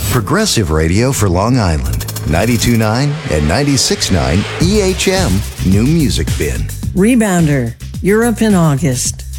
Progressive Radio for Long Island. 92.9 and 96.9 EHM New Music Bin. Rebounder, Europe in August.